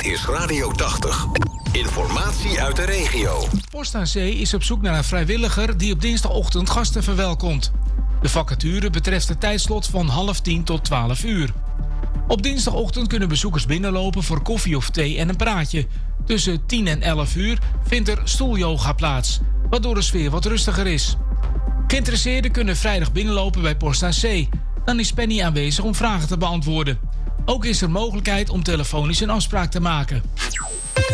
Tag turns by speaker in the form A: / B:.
A: is Radio 80. Informatie uit de regio.
B: Post aan Zee is op zoek naar een vrijwilliger die op dinsdagochtend gasten verwelkomt. De vacature betreft het tijdslot van 9:30 tot 12 uur. Op dinsdagochtend kunnen bezoekers binnenlopen voor koffie of thee en een praatje. Tussen 10 en 11 uur vindt er stoelyoga plaats, waardoor de sfeer wat rustiger is. Geïnteresseerden kunnen vrijdag binnenlopen bij Post aan Zee. Dan is Penny aanwezig om vragen te beantwoorden. Ook is er mogelijkheid om telefonisch een afspraak te maken.